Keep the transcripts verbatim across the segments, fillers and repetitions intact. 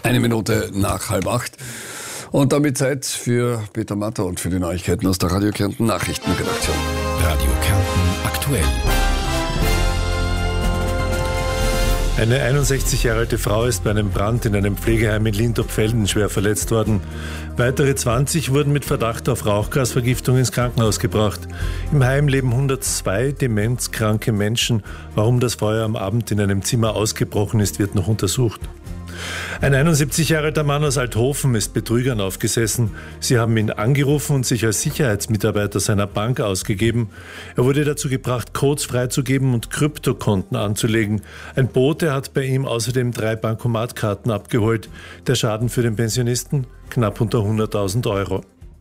Eine Minute nach halb acht. Und damit Zeit für Peter Matter und für die Neuigkeiten aus der Radio Kärnten Nachrichtenredaktion. Radio Kärnten aktuell. Eine einundsechzig Jahre alte Frau ist bei einem Brand in einem Pflegeheim in Lintop-Velden schwer verletzt worden. Weitere zwanzig wurden mit Verdacht auf Rauchgasvergiftung ins Krankenhaus gebracht. Im Heim leben hundertzwei demenzkranke Menschen. Warum das Feuer am Abend in einem Zimmer ausgebrochen ist, wird noch untersucht. Ein einundsiebzig Jahre alter Mann aus Althofen ist Betrügern aufgesessen. Sie haben ihn angerufen und sich als Sicherheitsmitarbeiter seiner Bank ausgegeben. Er wurde dazu gebracht, Codes freizugeben und Kryptokonten anzulegen. Ein Bote hat bei ihm außerdem drei Bankomatkarten abgeholt. Der Schaden für den Pensionisten? Knapp unter hunderttausend Euro.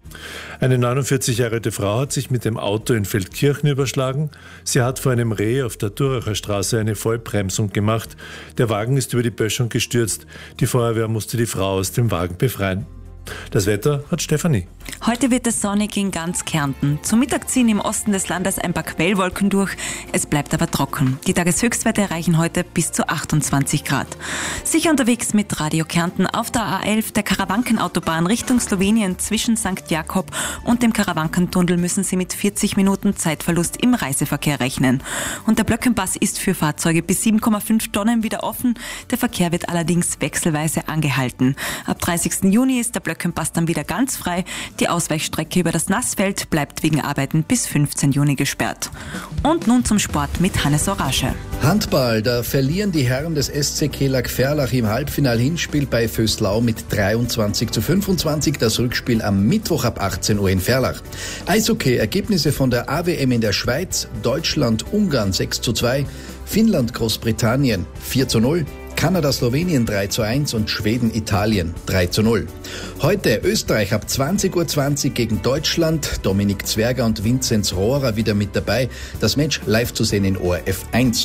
Eine neunundvierzig Jahre alte Frau hat sich mit dem Auto in Feldkirchen überschlagen. Sie hat vor einem Reh auf der Duracher Straße eine Vollbremsung gemacht. Der Wagen ist über die Böschung gestürzt. Die Feuerwehr musste die Frau aus dem Wagen befreien. Das Wetter hat Stefanie. Heute wird es sonnig in ganz Kärnten. Zum Mittag ziehen im Osten des Landes ein paar Quellwolken durch. Es bleibt aber trocken. Die Tageshöchstwerte erreichen heute bis zu achtundzwanzig Grad. Sicher unterwegs mit Radio Kärnten auf der A elf, der Karawankenautobahn Richtung Slowenien zwischen Sankt Jakob und dem Karawankentunnel müssen Sie mit vierzig Minuten Zeitverlust im Reiseverkehr rechnen. Und der Blöckenpass ist für Fahrzeuge bis sieben Komma fünf Tonnen wieder offen. Der Verkehr wird allerdings wechselweise angehalten. Ab dreißigsten Juni ist der Blöckenpass dann wieder ganz frei. Die Ausweichstrecke über das Nassfeld bleibt wegen Arbeiten bis fünfzehnten Juni gesperrt. Und nun zum Sport mit Hannes Orasche. Handball, da verlieren die Herren des S C Kelag Ferlach im Halbfinal-Hinspiel bei Vöslau mit dreiundzwanzig zu fünfundzwanzig. Das Rückspiel am Mittwoch ab achtzehn Uhr in Ferlach. Eishockey, Ergebnisse von der A W M in der Schweiz: Deutschland, Ungarn sechs zu zwei, Finnland, Großbritannien vier zu null, Kanada, Slowenien drei zu eins und Schweden, Italien drei zu null. Heute Österreich ab zwanzig Uhr zwanzig gegen Deutschland. Dominik Zwerger und Vinzenz Rohrer wieder mit dabei. Das Match live zu sehen in O R F eins.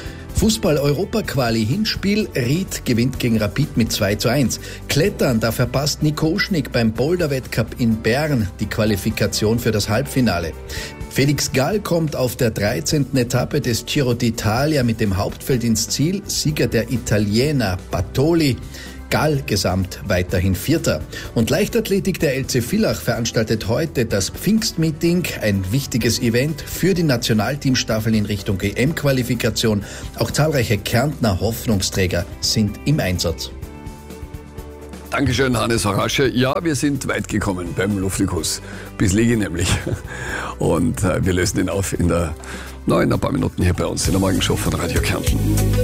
Fußball-Europa-Quali-Hinspiel. Ried gewinnt gegen Rapid mit zwei zu eins. Klettern, da verpasst Nico Uschnig beim Boulder-Wettcup in Bern die Qualifikation für das Halbfinale. Felix Gall kommt auf der dreizehnten Etappe des Giro d'Italia mit dem Hauptfeld ins Ziel. Sieger der Italiener Bartoli. Gall gesamt weiterhin Vierter. Und Leichtathletik, der L C Villach veranstaltet heute das Pfingstmeeting, ein wichtiges Event für die Nationalteamstaffel in Richtung E M-Qualifikation. Auch zahlreiche Kärntner Hoffnungsträger sind im Einsatz. Dankeschön, Hannes Orasche. Ja, wir sind weit gekommen beim Luftikus. Bis Ligi nämlich. Und äh, wir lösen ihn auf in der, no, in ein paar Minuten hier bei uns in der Morgenshow von Radio Kärnten.